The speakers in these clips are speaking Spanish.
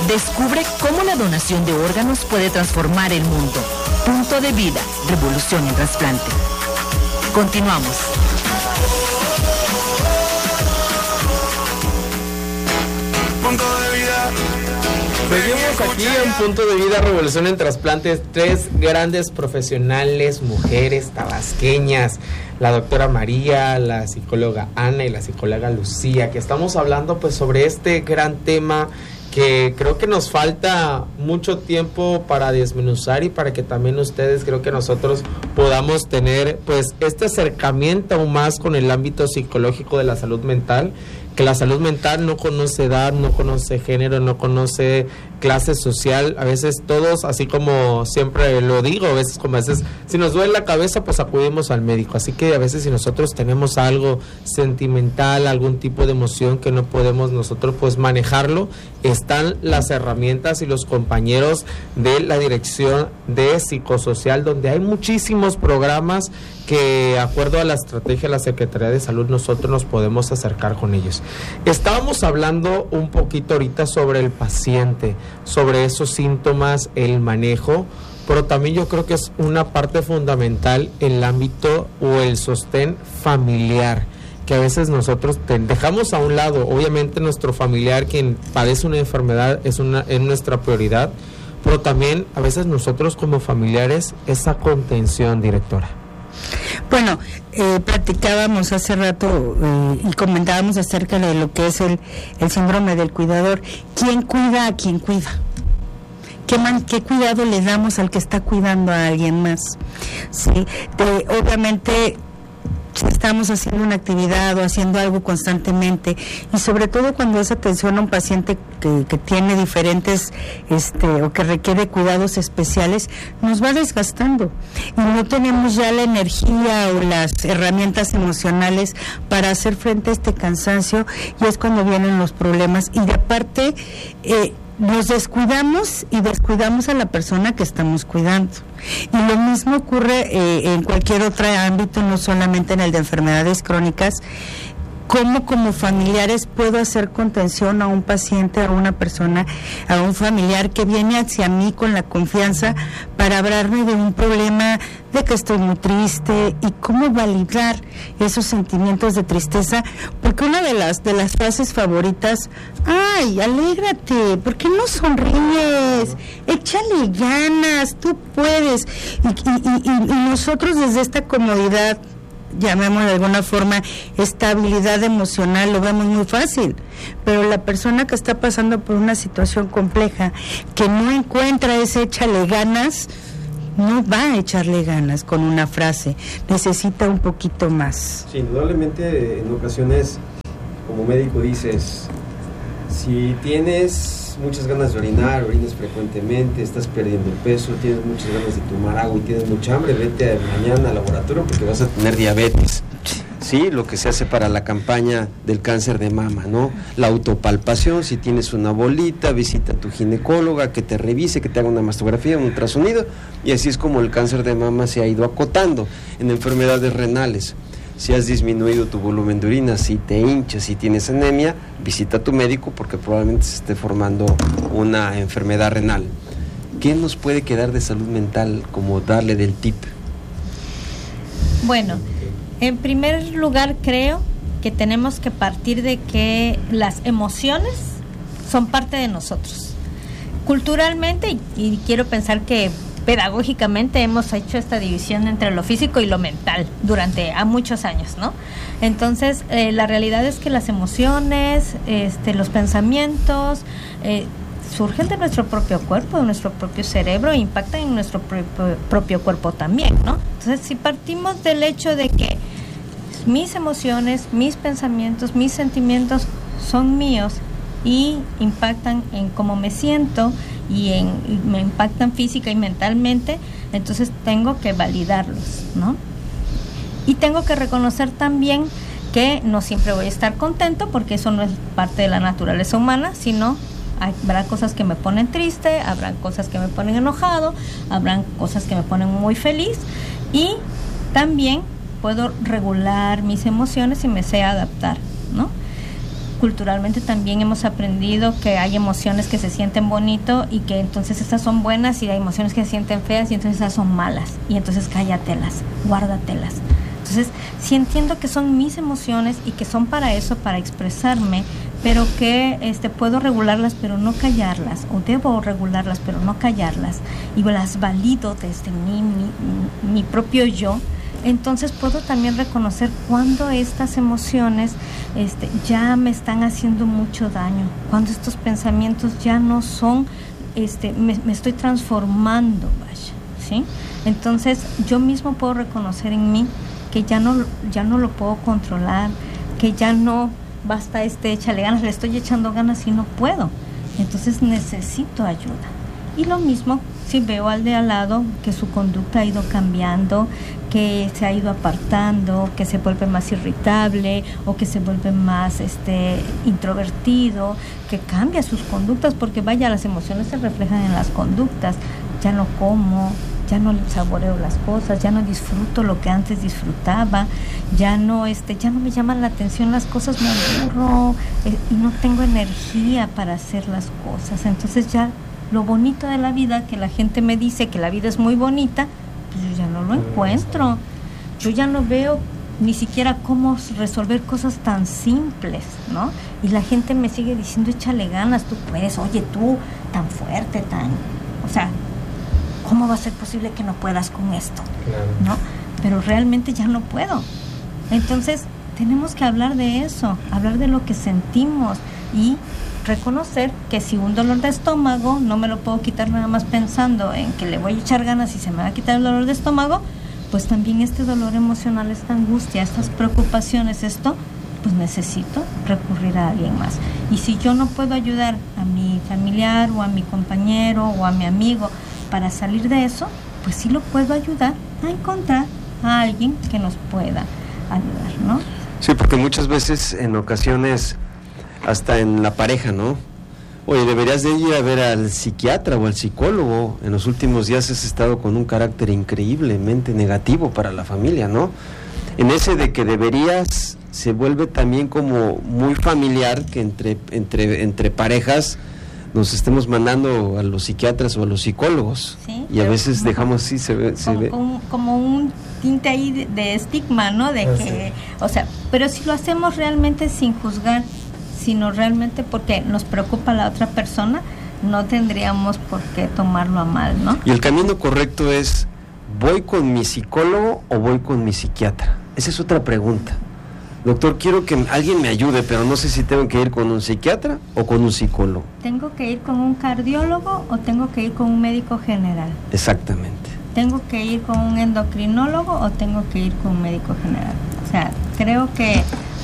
Descubre cómo la donación de órganos puede transformar el mundo. Punto de Vida, revolución en trasplante. Continuamos. Punto de Vida. Seguimos aquí en Punto de Vida, revolución en trasplantes. Tres grandes profesionales, mujeres tabasqueñas, la doctora María, la psicóloga Ana y la psicóloga Lucía, que estamos hablando pues sobre este gran tema que creo que nos falta mucho tiempo para desmenuzar y para que también ustedes, creo que nosotros podamos tener pues este acercamiento aún más con el ámbito psicológico de la salud mental, que la salud mental no conoce edad, no conoce género, no conoce clase social. A veces todos, así como siempre lo digo, a veces si nos duele la cabeza pues acudimos al médico, así que a veces si nosotros tenemos algo sentimental, algún tipo de emoción que no podemos nosotros pues manejarlo, están las herramientas y los compañeros de la Dirección de Psicosocial, donde hay muchísimos programas que de acuerdo a la estrategia de la Secretaría de Salud nosotros nos podemos acercar con ellos. Estábamos hablando un poquito ahorita sobre el paciente, sobre esos síntomas, el manejo, pero también yo creo que es una parte fundamental el ámbito o el sostén familiar, que a veces nosotros dejamos a un lado. Obviamente nuestro familiar, quien padece una enfermedad, es nuestra prioridad, pero también a veces nosotros como familiares, esa contención, directora. Bueno, platicábamos hace rato y comentábamos acerca de lo que es el síndrome del cuidador. ¿Quién cuida a quien cuida? ¿Qué cuidado le damos al que está cuidando a alguien más? ¿Sí? Obviamente, si estamos haciendo una actividad o haciendo algo constantemente, y sobre todo cuando es atención a un paciente que tiene diferentes o que requiere cuidados especiales, nos va desgastando y no tenemos ya la energía o las herramientas emocionales para hacer frente a este cansancio, y es cuando vienen los problemas. Y de aparte nos descuidamos y descuidamos a la persona que estamos cuidando. Y lo mismo ocurre en cualquier otro ámbito, no solamente en el de enfermedades crónicas. ¿Cómo como familiares puedo hacer contención a un paciente, a una persona, a un familiar que viene hacia mí con la confianza para hablarme de un problema, de que estoy muy triste, y cómo validar esos sentimientos de tristeza? Porque una de las frases favoritas, ¡ay, alégrate! ¿Por qué no sonríes? Échale ganas, tú puedes. Y nosotros desde esta comodidad, llamémoslo de alguna forma, estabilidad emocional, lo vemos muy fácil, pero la persona que está pasando por una situación compleja, que no encuentra ese échale ganas, no va a echarle ganas con una frase, necesita un poquito más. Sí, indudablemente en ocasiones como médico dices, si tienes muchas ganas de orinar, orines frecuentemente, estás perdiendo peso, tienes muchas ganas de tomar agua y tienes mucha hambre, vete mañana al laboratorio porque vas a tener diabetes. Sí, lo que se hace para la campaña del cáncer de mama, ¿no? La autopalpación, si tienes una bolita, visita a tu ginecóloga, que te revise, que te haga una mastografía, un ultrasonido, y así es como el cáncer de mama se ha ido acotando. En enfermedades renales, si has disminuido tu volumen de orina, si te hinchas, si tienes anemia, visita a tu médico porque probablemente se esté formando una enfermedad renal. ¿Qué nos puede quedar de salud mental como darle del tip? Bueno, en primer lugar creo que tenemos que partir de que las emociones son parte de nosotros. Culturalmente, y quiero pensar que pedagógicamente hemos hecho esta división entre lo físico y lo mental durante muchos años, ¿no? Entonces, la realidad es que las emociones, los pensamientos, surgen de nuestro propio cuerpo, de nuestro propio cerebro, e impactan en nuestro propio cuerpo también, ¿no? Entonces, si partimos del hecho de que mis emociones, mis pensamientos, mis sentimientos son míos y impactan en cómo me siento y me impactan física y mentalmente, entonces tengo que validarlos, ¿no? Y tengo que reconocer también que no siempre voy a estar contento, porque eso no es parte de la naturaleza humana, sino habrá cosas que me ponen triste, habrá cosas que me ponen enojado, habrán cosas que me ponen muy feliz, y también puedo regular mis emociones y me sé adaptar, ¿no? Culturalmente también hemos aprendido que hay emociones que se sienten bonito y que entonces esas son buenas, y hay emociones que se sienten feas y entonces esas son malas, y entonces cállatelas, guárdatelas. Entonces sí entiendo que son mis emociones y que son para eso, para expresarme, pero que puedo regularlas pero no callarlas, o debo regularlas pero no callarlas, y las valido desde mi propio yo. Entonces puedo también reconocer cuando estas emociones ya me están haciendo mucho daño, cuando estos pensamientos ya no son, me estoy transformando, vaya, ¿sí? Entonces yo mismo puedo reconocer en mí que ya no lo puedo controlar, que ya no basta échale ganas, le estoy echando ganas y no puedo. Entonces necesito ayuda. Y lo mismo si veo al de al lado que su conducta ha ido cambiando, que se ha ido apartando, que se vuelve más irritable o que se vuelve más introvertido, que cambia sus conductas, porque vaya, las emociones se reflejan en las conductas. Ya no como, ya no saboreo las cosas, ya no disfruto lo que antes disfrutaba, ya no me llaman la atención las cosas, me aburro y no tengo energía para hacer las cosas. Entonces ya lo bonito de la vida, que la gente me dice que la vida es muy bonita, pues yo ya no lo encuentro. Yo ya no veo ni siquiera cómo resolver cosas tan simples, ¿no? Y la gente me sigue diciendo, échale ganas, tú puedes, oye, tú, tan fuerte, o sea, ¿cómo va a ser posible que no puedas con esto? Claro. ¿No? Pero realmente ya no puedo. Entonces, tenemos que hablar de eso, hablar de lo que sentimos y reconocer que si un dolor de estómago no me lo puedo quitar nada más pensando en que le voy a echar ganas y se me va a quitar el dolor de estómago, pues también este dolor emocional, esta angustia, estas preocupaciones, pues necesito recurrir a alguien más. Y si yo no puedo ayudar a mi familiar o a mi compañero o a mi amigo para salir de eso, pues sí lo puedo ayudar a encontrar a alguien que nos pueda ayudar, ¿no? Sí, porque muchas veces, en ocasiones, hasta en la pareja, ¿no? Oye, deberías de ir a ver al psiquiatra o al psicólogo. En los últimos días has estado con un carácter increíblemente negativo para la familia, ¿no? En ese de que deberías, se vuelve también como muy familiar que entre parejas nos estemos mandando a los psiquiatras o a los psicólogos. Sí, y a veces dejamos, sí, se ve. Como un tinte ahí de estigma, ¿no? De que, o sea, pero si lo hacemos realmente sin juzgar, sino realmente porque nos preocupa la otra persona, no tendríamos por qué tomarlo a mal, ¿no? Y el camino correcto es, ¿voy con mi psicólogo o voy con mi psiquiatra? Esa es otra pregunta. Doctor, quiero que alguien me ayude, pero no sé si tengo que ir con un psiquiatra o con un psicólogo. ¿Tengo que ir con un cardiólogo o tengo que ir con un médico general? Exactamente. ¿Tengo que ir con un endocrinólogo o tengo que ir con un médico general? O sea, creo que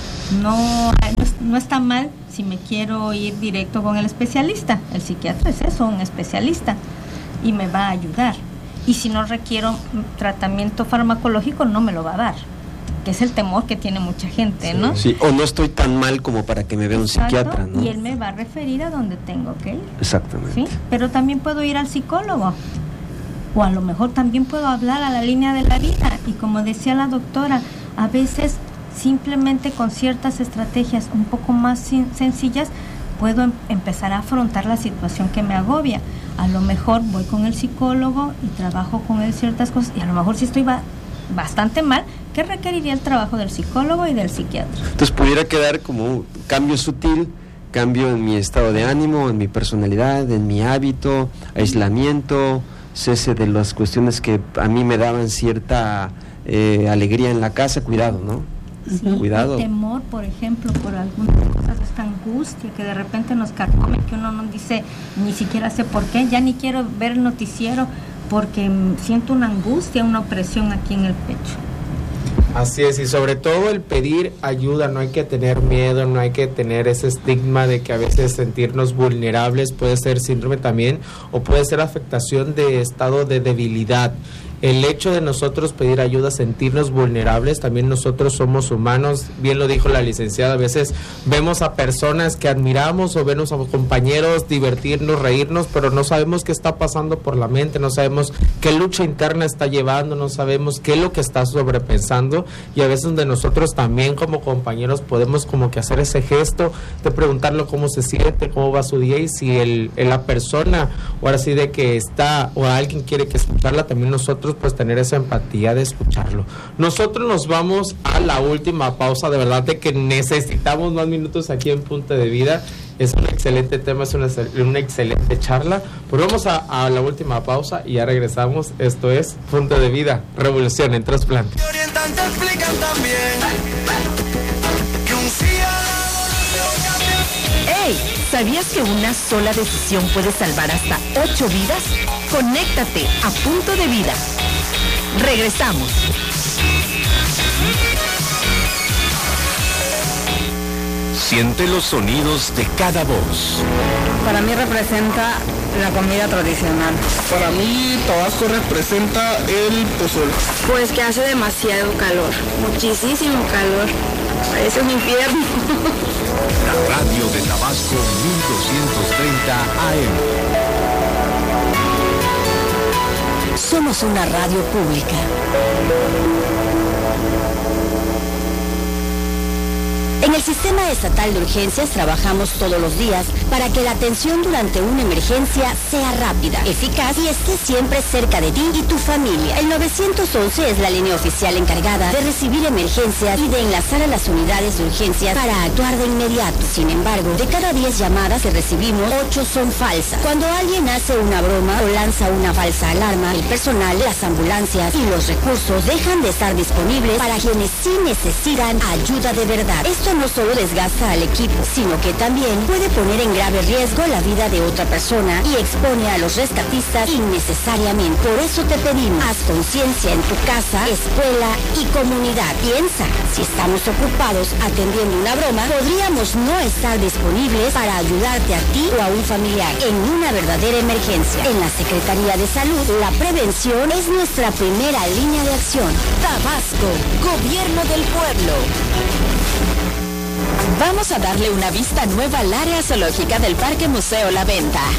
no está mal si me quiero ir directo con el especialista. El psiquiatra es eso, un especialista, y me va a ayudar. Y si no requiero tratamiento farmacológico, no me lo va a dar, que es el temor que tiene mucha gente, ¿no? Sí, o no estoy tan mal como para que me vea un psiquiatra, ¿no? Y él me va a referir a donde tengo que ir. Exactamente. ¿Sí? Pero también puedo ir al psicólogo, o a lo mejor también puedo hablar a la línea de la vida, y como decía la doctora, a veces simplemente con ciertas estrategias un poco más sencillas puedo empezar a afrontar la situación que me agobia. A lo mejor voy con el psicólogo y trabajo con él ciertas cosas, y a lo mejor si estoy bastante mal, que requeriría el trabajo del psicólogo y del psiquiatra. Entonces pudiera quedar como un cambio sutil, cambio en mi estado de ánimo, en mi personalidad, en mi hábito, aislamiento, cese de las cuestiones que a mí me daban cierta alegría en la casa, cuidado, ¿no? Sí, cuidado. El temor, por ejemplo, por algunas cosas, esta angustia que de repente nos carcome, que uno no dice, ni siquiera sé por qué, ya ni quiero ver el noticiero porque siento una angustia, una opresión aquí en el pecho. Así es, y sobre todo el pedir ayuda, no hay que tener miedo, no hay que tener ese estigma de que a veces veces sentirnos vulnerables, puede ser síndrome también, o puede ser afectación de estado de debilidad. El hecho de nosotros pedir ayuda, sentirnos vulnerables, también nosotros somos humanos, bien lo dijo la licenciada, a veces vemos a personas que admiramos o vemos a compañeros divertirnos, reírnos, pero no sabemos qué está pasando por la mente, no sabemos qué lucha interna está llevando, no sabemos qué es lo que está sobrepensando, y a veces donde nosotros también como compañeros podemos como que hacer ese gesto de preguntarle cómo se siente, cómo va su día, y si la persona, o ahora sí de que está, o alguien quiere que escucharla, también nosotros pues tener esa empatía de escucharlo. Nosotros nos vamos a la última pausa, de verdad de que necesitamos más minutos aquí en Punto de Vida. Es un excelente tema, es una excelente charla. Pues vamos a la última pausa y ya regresamos. Esto es Punto de Vida, revolución en trasplante. ¡Hey! ¿Sabías que una sola decisión puede salvar hasta 8 vidas? Conéctate a Punto de Vida. Regresamos. Siente los sonidos de cada voz. Para mí representa la comida tradicional. Para mí Tabasco representa el pozole. Pues que hace demasiado calor, muchísimo calor. Parece un infierno. La radio de Tabasco 1230 AM. Somos una radio pública. En el Sistema Estatal de Urgencias trabajamos todos los días para que la atención durante una emergencia sea rápida, eficaz y esté siempre cerca de ti y tu familia. El 911 es la línea oficial encargada de recibir emergencias y de enlazar a las unidades de urgencias para actuar de inmediato. Sin embargo, de cada 10 llamadas que recibimos, 8 son falsas. Cuando alguien hace una broma o lanza una falsa alarma, el personal, las ambulancias y los recursos dejan de estar disponibles para quienes sí necesitan ayuda de verdad. Esto no solo desgasta al equipo, sino que también puede poner en grave riesgo la vida de otra persona y expone a los rescatistas innecesariamente. Por eso te pedimos, haz conciencia en tu casa, escuela y comunidad. Piensa, si estamos ocupados atendiendo una broma, podríamos no estar disponibles para ayudarte a ti o a un familiar en una verdadera emergencia. En la Secretaría de Salud, la prevención es nuestra primera línea de acción. Tabasco, Gobierno del Pueblo. Vamos a darle una vista nueva al área zoológica del Parque Museo La Venta.